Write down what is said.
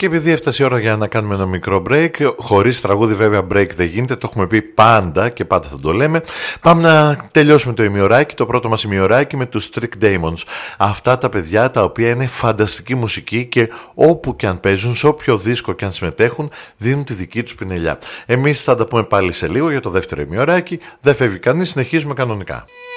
Και επειδή έφτασε η ώρα για να κάνουμε ένα μικρό break, χωρίς τραγούδι βέβαια break δεν γίνεται, το έχουμε πει πάντα και πάντα θα το λέμε. Πάμε να τελειώσουμε το ημιωράκι, το πρώτο μας ημιωράκι με τους Trick Demons. Αυτά τα παιδιά τα οποία είναι φανταστική μουσική και όπου και αν παίζουν, σε όποιο δίσκο και αν συμμετέχουν, δίνουν τη δική τους πινελιά. Εμείς θα τα πούμε πάλι σε λίγο για το δεύτερο ημιωράκι. Δεν φεύγει κανείς, συνεχίζουμε κανονικά.